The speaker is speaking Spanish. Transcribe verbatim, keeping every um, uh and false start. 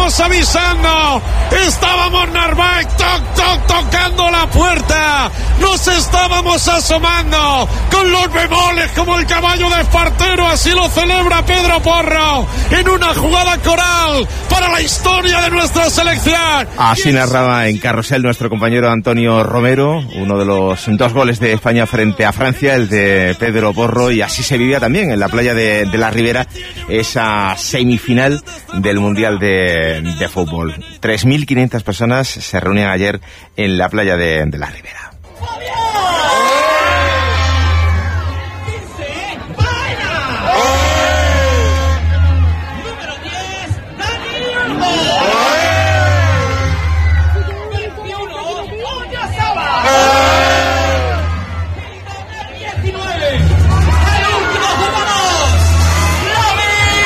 estábamos avisando, estábamos Narváez, toc, toc, tocando la puerta, nos estábamos asomando con los bemoles como el caballo de Espartero, así lo celebra Pedro Porro en una jugada coral para la historia de nuestra selección. Así narraba en Carrusel nuestro compañero Antonio Romero, uno de los dos goles de España frente a Francia, el de Pedro Porro, y así se vivía también en la playa de, de la Ribera esa semifinal del Mundial de, de Fútbol. tres mil quinientas personas se reunían ayer en la playa de, de la Ribera.